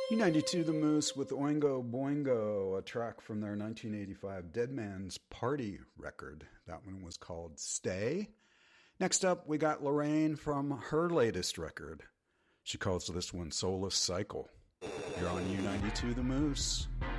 U92 The Moose with Oingo Boingo, a track from their 1985 Dead Man's Party record. That one was called Stay. Next up, we got Lorraine from her latest record. She calls this one Soulless Cycle. You're on U92 The Moose.